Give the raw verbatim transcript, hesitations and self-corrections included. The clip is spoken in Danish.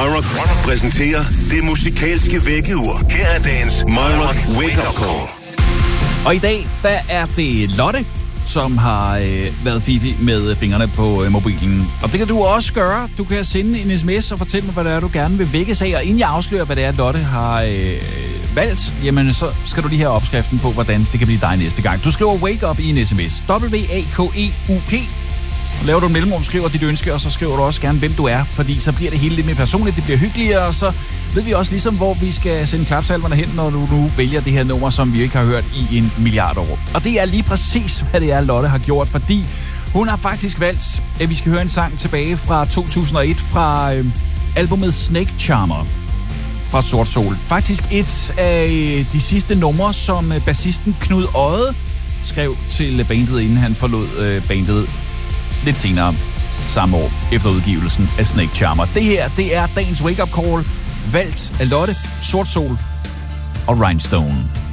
Møgrock præsenterer det musikalske vækkeur. Her er dagens Møgrock Wake Up Call. Og i dag, der er det Lotte, som har øh, været fifi med fingrene på øh, mobilen. Og det kan du også gøre. Du kan sende en sms og fortælle mig, hvad det er, du gerne vil vækkes af. Og inden jeg afslører, hvad det er, Lotte har øh, valgt, jamen så skal du lige have opskriften på, hvordan det kan blive dig næste gang. Du skriver Wake Up i en sms. W A K E U P. Laver du en mellemrum, skriver dit ønske, og så skriver du også gerne, hvem du er, fordi så bliver det hele lidt mere personligt, det bliver hyggeligere, og så ved vi også ligesom, hvor vi skal sende klapsalverne hen, når du nu vælger det her nummer, som vi ikke har hørt i en milliard år. Og det er lige præcis, hvad det er, Lotte har gjort, fordi hun har faktisk valgt, at vi skal høre en sang tilbage fra to tusind og et, fra øh, albumet Snake Charmer fra Sort Sol. Faktisk et af de sidste numre, som bassisten Knud Odde skrev til bandet, inden han forlod øh, bandet lidt senere samme år, efter udgivelsen af Snake Charmer. Det her, det er dagens Wake Up Call, valgt af Lotte, Sort Sol og Rhinestone.